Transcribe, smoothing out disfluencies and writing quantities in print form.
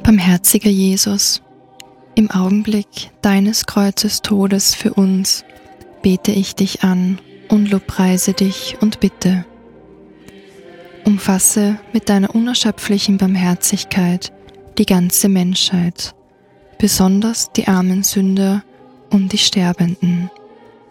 Barmherziger Jesus, im Augenblick deines Kreuzes Todes für uns bete ich dich an und lobpreise dich und bitte. Umfasse mit deiner unerschöpflichen Barmherzigkeit die ganze Menschheit, besonders die armen Sünder und die Sterbenden.